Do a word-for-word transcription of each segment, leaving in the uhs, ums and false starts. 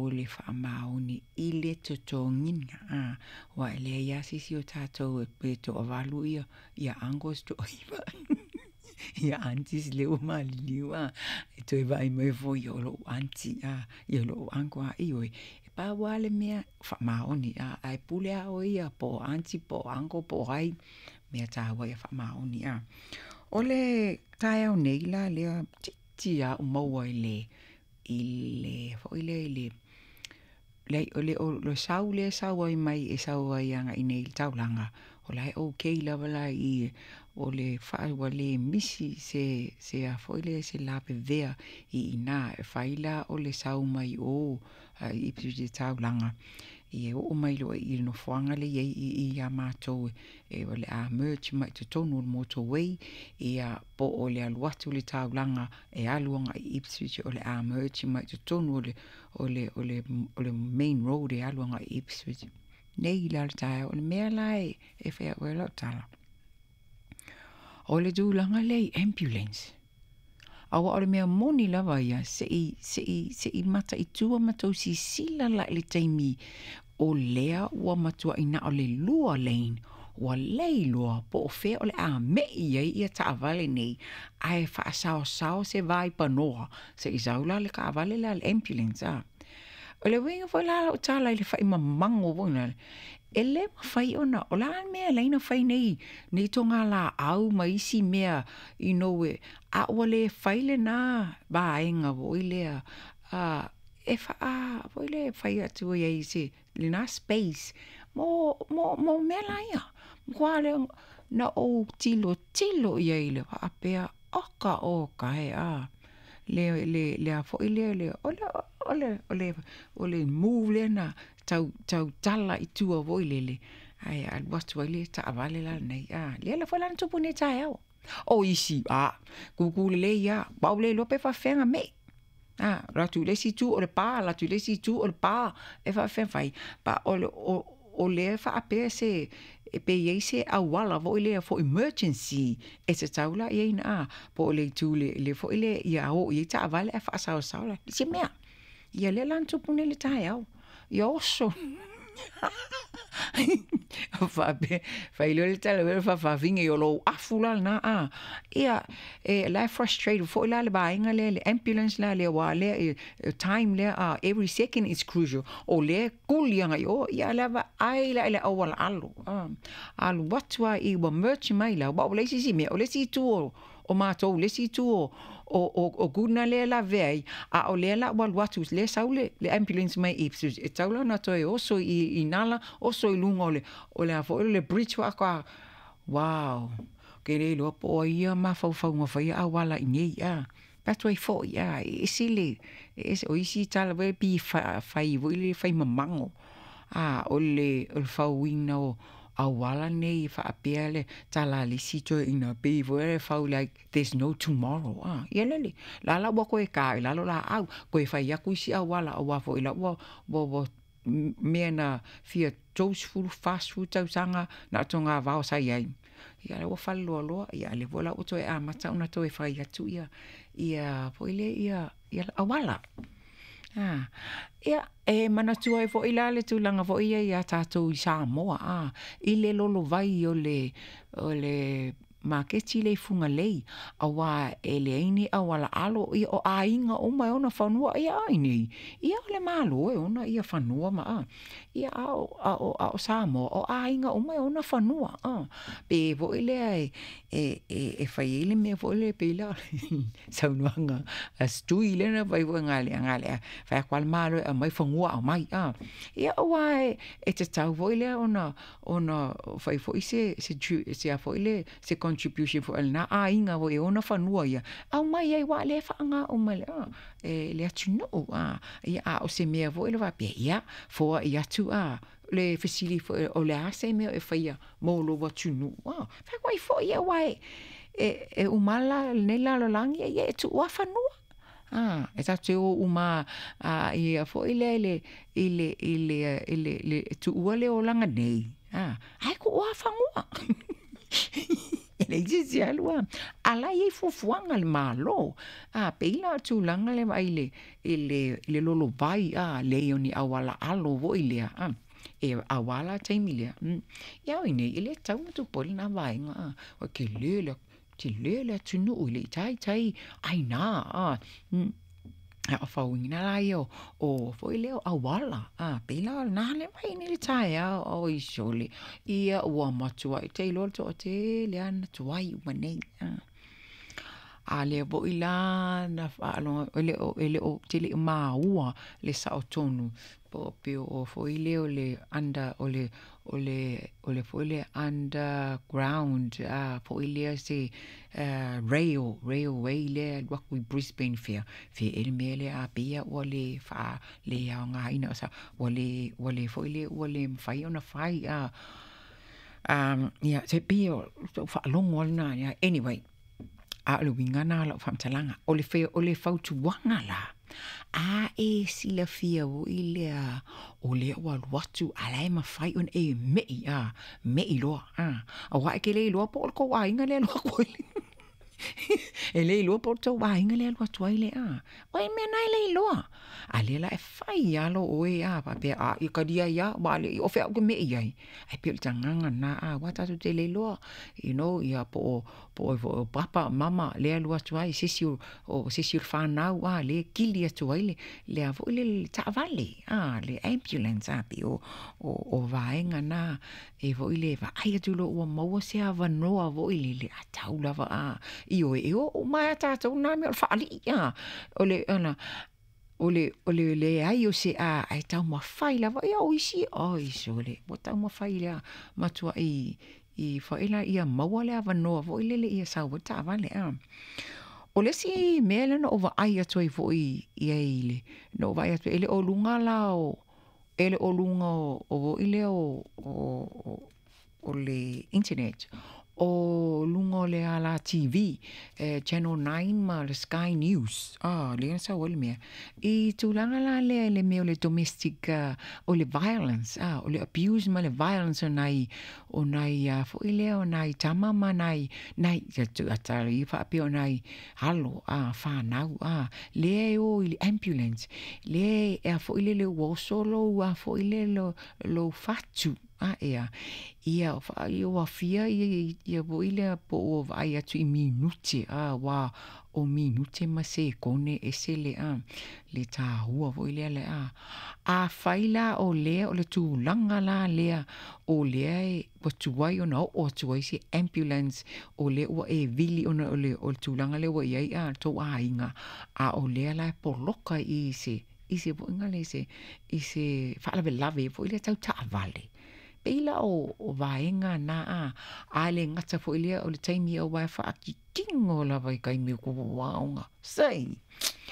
o le whaamaoni i le totongina. Ah, wa le ia sisi o tātou e pe to avalu ia, ia angos to iwa. Ia antis le o maliliwa. E to e vai mai fo i o lo anti, ah, i o lo angwa i oi. E pa wale mea whaamaoni, ah, ai pule a o ia po anti, po ango, po hai, mea tāua ia whaamaoni, ah. O le tae au nei la lea titi a umaua i le, i le, fo i le, i le, le, o le, o le sau le sau ai mai e sau ai anga i nei taulanga. O lai o kei lava la i o le whaua le misi se, se a fo i le se lape vea i ina e whaila o le sau mai o uh, i pisu te taulanga. I e o mai loa i no whanga le i i i a mātou e o le a merch mai te tonu o le motorway i a po o le aluatu le taulanga e aluanga i Ipswich o le a merch mai te tonu o le, o le, o le, o le main road e aluanga i Ipswich. Nei la le tae o le mea lai e whea ue lau tala. O le dūlanga le ambulance. Awa o le mea moni lava ia se i, se i, se i mata i tua matou si sila la le taimi o lea ua matua ina o le lua lane ua lei loa po o fea o le a me ia ia ta avale nei ai wha sao sao se vai panoa se i zaula le ka avale la le ambulance a. O le winga foi la o tala i le whai mamango wona e le mawhai ona, o la mea leina whai nei, nei tonga la au ma isi mea, you know, e, a ua le whaile na ba enga wo i lea, a, e wha, a, wo i le whai atu i eise, le na space, mo, mo, mo mea laia, mkwa le, na o tilo, tilo i eile, wa apea, oka oka he, a, le, le, le a fo i le, le, o le, o le, o le, o le move le na, tau tau tala i tua voi lele ai al watu le ta avale la nei ah le la fola ntu pune ta ya o isi ah ku ku le ya ba le lo pe fa fenga me ah la tu le si tu o le pa la tu le si tu o le pa e fa fen fai pa o le o o le fa ape se e pe ye se a wala vo le for emergency e se taula ye na po le tu le le fo le ya o ye ta avale fa sa sa la si me ya le lan tu pune le ta ya Yo so. Fa be, fa ilo le tala vero fa fa vinga yo lo afula na a. Ia e la frustrated fo la le ba inga le le ambulance la le wa le time le a every second is crucial. O le kulianga yo ia la va ai la le awal alu. Alu watua I wa merch mai la ba le si si me o le si tu o ma to le si tu o o o guna le la vei a o le la wal watu le saule le ambulance mai Ipswich e taula na to e oso I inala oso I lunga o le o le afo le bridge wa ka wow ke le lo po ia ma fau fau ma fai a wala I nei a that's why for ia e sile e o isi tala ve bi fai vo le fai mamango a o le o fau wina o a wala nei fa apiele tala le sito ina be vore fau like there's no tomorrow ah yelele la la bo ko e ka la la au ko e fa ya ku si a wala o wa fo ila bo bo bo me na fia toast food fast food tau sanga na tonga va o sai ai ya le wo fa lo lo ya le vola o to e a mata una to e fa ya tu ya ia fo ile ia ia a wala Ah, ia e mana tua e fo ila le tūlanga fo ia ia tātou I Samoa ah I le lolo vai o le o le maketi le funga lei awa e le aini awala alo I o ainga o mai ona whanua ia aini ia o le malo e ona ia whanua ma ah ia a o a o Samoa o ainga o mai ona whanua ah pe fo ile e e e whai ele me fo ile pe ila saunuanga a stui le na vai vo ngale ngale fa kwal malo e mai whanua o mai ah ia o ai e te tau vo ile ona ona fai fo ise se se a fo ile se contribution for na ainga wo e ona whanua ia au mai ai wa le whanga o mai ah e le atu no ah ia a o se mea vo ile va pe ia fo ia tu ah le fasili fo o le ase me e faia mo lo wa tu no ah fa kwai fo ia wai e e umala ne la lo langi ia e tu wa whanua ah e ta te o uma a ia fo ile ile ile ile ile ile tu wale o langa nei ah ai ko wa whanua le isi si alua. Ala ye fufuanga le malo. A peila tulanga le vai le le le lolo vai a le oni awala alo vo ile a. E awala taimilia. Ia ine ile tau tu poli na vai nga. O ke lele te lele tunu ile tai tai ai na a. A whauingina lai o, o foi leo awala, a pila na le mai ni le tai a o i sole, ia ua matua i te lolo to o te leana tuai umanei. A le bo ila na whaalo, ele o, ele o te le maua le sao tonu, po pio o foi leo le anda o le, o le, o le foi le underground, a foi leo se uh, rail, railway le waku i Brisbane Fair, fe ele mele a pia o le fa le a ngā ina sa, o le, o le foi le, o le whai ona whai a, um, yeah, te pia o whaalongo na, yeah, anyway, a le wingana la whamtalanga, o le whea, o le whautuanga la, a e sila fia o i lea o lea o aluatu a lai ma whai on e mei a mei loa a a wa ke le loa po ko wa inga le loa ko e le loa po to wa inga le loa tuai le a o e me nai le loa a le la e whai alo o e a pa pe a i ka dia ia wa le o fe o ke mei ai ai pe tanganga na a wa ta te le loa you know ia po po o papa mama le loa tuai sisi o sisi whanau a le kili atu ai le le avo le ta vale a le ambulance a pi o o o vaenga na e vo ile va ai atu lo o mau se ava no avo ile le atau lava a i o e o mai ta to na me fali a o le ana o le o le le ai o se a ai tau ma fai lava ia o isi o iso le mo tau ma fai la matua i i faila ia maua le ava no avo ile le ia sa o ta vale a o le si mele no ova ai atu i vo i ile no vai atu ele o lunga la o ele o lunga o o ile o o o le internet o lunga le ala T V eh, Channel nine ma le Sky News ah le sa o le mea i tulanga la le le me o le domestic uh, o le violence ah o le abuse ma le violence o nai o nai uh, fo ile o nai tama ma nai nai tu atari fa pe o nai halo ah fa nau ah le o le ambulance le e fo ile le wo solo a fo ile lo lo fatu ah ea ia fa io wa fia ia ia boile po o vai atu i minuti ah wa o minuti ma se kone esele a le ta hua boile le a a faila o le o le tu langa la le o le o tu wai o no o tu wai se ambulance o le o e vili o o le o tu langa le wa ia a to a inga a o le la po loka i se i se bo ngale se i se fa la lave boile tau ta vale Peila o, o vaenga na a a le ngata fo ilia o le taimi o wai wha aki kingo lava i kai mi ko waonga. Sei!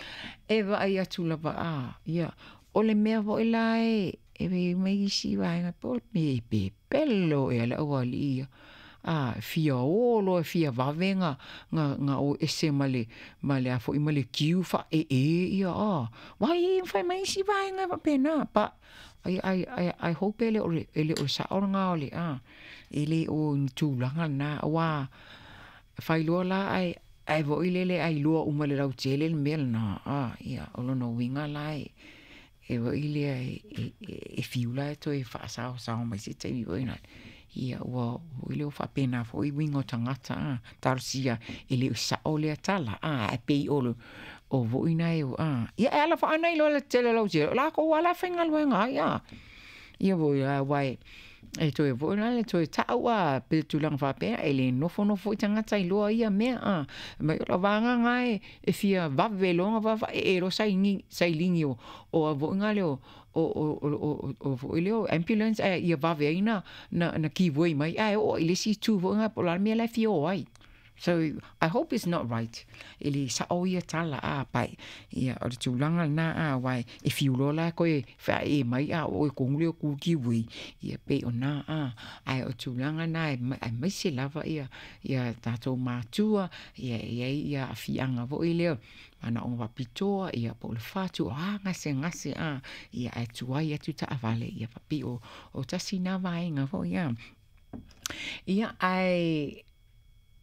E vai atu lava a, ia, o le mea fo ila e, e me mei isi vaenga po me e pe pelo e ala o ali ia. A fia olo e fia vavenga nga nga o ese male male a fo i male kiu fa e e ia a. Wai e fai mai isi vaenga pa pena pa I I I I hope ele o ele o sa oranga ole a ele o tulanga na wa fai lo la ai ai vo ile le ai lo o male lau tele mel na a ia o no winga lai e vo ile ai e fiula to e fa sa sa mai se te vo ina ia wa ile o fa pena fo i wingo tangata a tarsia ele o sa ole tala a pe o o vo ina e a ia ala fa ana ilo le tele lo je la ko wala fenga lo nga ia ia vo ia wai e to e vo na le to e ta wa pe tu lang fa pe ele no fo no fo tanga tai lo ia me a ma lo vanga nga e e fia va velo va va e lo sai ni sai linio o vo nga le o o o o o o ile o ambulance e ia va veina na na ki voi mai ai o ile si tu vo nga po la me la fio ai. So I hope it's not right. Ili sa o ia tala a pai. Ia o tu langa na a wai if you lola ko e fa e mai a o ko ngule ku ki wi. Ia pe o na a ai o tu langa na ai mai se lava ia ia tato matua ia ia ia fianga vo ile ana on va pitoa ia po le fatu a ngase ngase a ia ai tu ai tu ta vale ia papi o o tasina vai nga vo ia. Ia ai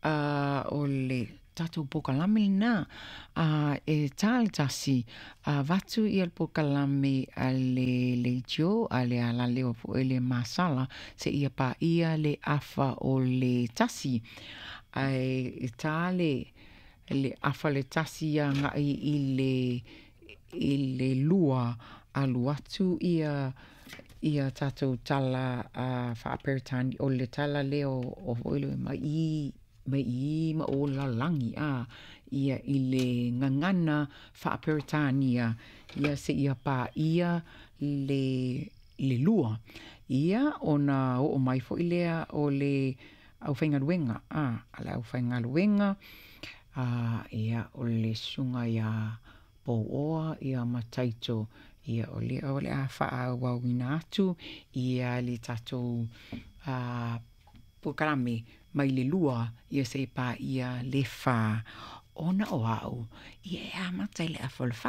uh, o le tatou pokalame na uh, e tāle tasi uh, watu i al pokalame a le le tio a le ala leo po e le masala se ia pa ia le afa o le tasi ai e tāle le afa le tasi ia ngai i le i le lua alu atu ia ia tatou tala a uh, whaaperitani o le tala leo o oilo mai i mai i ma o la langi a ia i le ngangana whaaperitania ia se ia pa ia le le lua ia ona o mai fo ilea o le au whaingaruenga a ala au whaingaruenga a ia o le sunga ia po oa ia mataito ia o le o le a wha wawina atu ia le tatou a pukarame mai le lua ia se pa ia le wha ona o au ia e a matai le a wha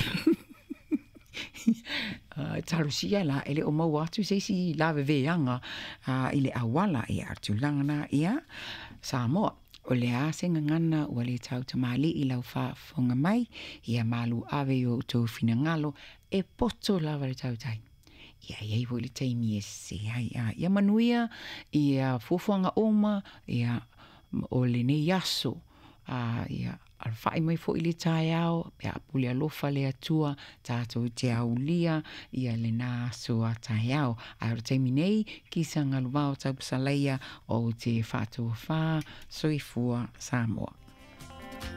uh, tarusia la ele o mau atu se si la veveanga uh, ile awala ia atu langana ia Samoa o le a se ngangana ua le tau tamali i lau wha fonga mai ia malu ave o tau finangalo e poto lava le tau tai ia ia i le taimi e se ai a ia manuia ia fufuanga oma ia o le ne yaso a ia al fai mai fo ili tai au pe apuli alofa le atua tatou te aulia ia le na so a tai au a taimi nei ki sanga luvao tau salaia o te fatua fa soifua Samoa.